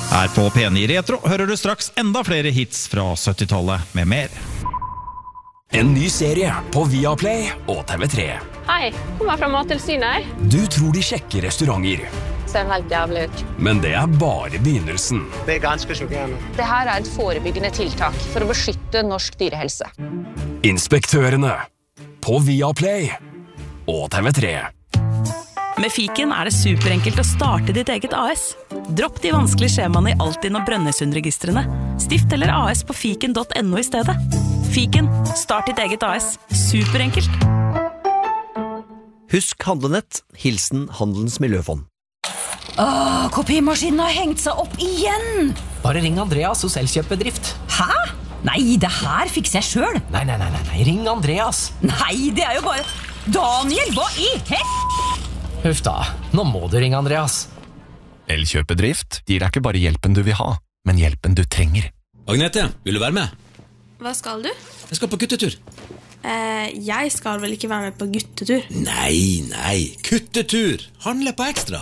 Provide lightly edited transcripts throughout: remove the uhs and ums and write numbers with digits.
Her på P9 Retro hører du straks enda flere hits fra 70-tallet med mer. En ny serie på Viaplay og TV3. Hei, kommer fra Mattilsynet. Du tror de sjekker restauranter, Ser helt jævlig ut. men det er bare begynnelsen. Det ganske sjokkerende. Det her et forebyggende tiltak for å beskytte norsk dyrehelse. Inspektørene på Viaplay og TV3. Med Fiken det superenkelt å starte ditt eget AS. Dropp de vanskelige skjemaene i Altinn og Brønnøysundregistrene. Stift eller AS på fiken.no i stedet. Fiken, start ditt eget AS. Superenkelt. Husk handlenett. Hilsen Handelens Miljøfond. Kopimaskinen har hengt seg opp igjen. Bare ring Andreas hos Elkjøpbedrift. Hæ? Nei, det her fikser jeg selv. Nei, ring Andreas. Nei, det jo bare... Daniel, hva i Huff da, nå må du ringe Andreas. Elkjøpbedrift gir deg ikke bare hjelpen du vil ha, men hjelpen du trenger. Agnete, vil du være med? Hva skal du? Jeg skal på guttetur. Jeg skal vel ikke være med på guttetur? Nei, kuttetur. Handle på ekstra.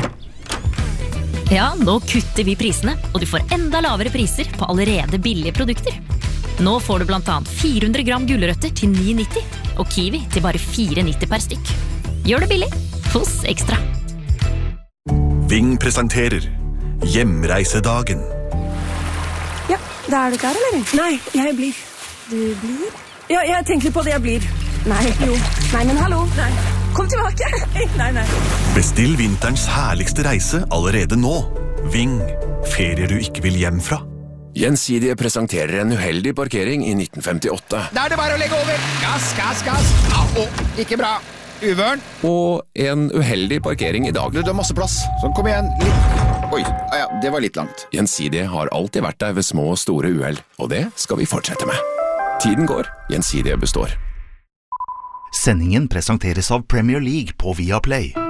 Ja, nå kutter vi prisene, og du får enda lavere priser på allerede billige produkter. Nå får du blant annet 400 gram gulrøtter til 9,90, og kiwi til bare 4,90 per stykk. Gjør det billig hos Ekstra. Ving presenterer Hjemreisedagen. Ja, da du klar, eller? Nei, jeg blir. Du blir? Ja, jeg tenker på det jeg blir. Nei, jo. Nei, men hallo. Nei. Kom tilbake. Nei. Bestill vinterens herligste reise allerede nå. Ving, ferier du ikke vil hjem fra. Gjensidige presenterer en uheldig parkering i 1958. Da det bare å legge over. Gass. Ikke bra. Uvørn. Og en uheldig parkering i dag. Du har masse plass. Sånn, kom igjen. Oi, ja, det var litt langt. Gjensidige har alltid vært der ved små og store uheld, og det skal vi fortsette med. Tiden går, Gjensidige består. Sendingen presenteres av Premier League på Viaplay.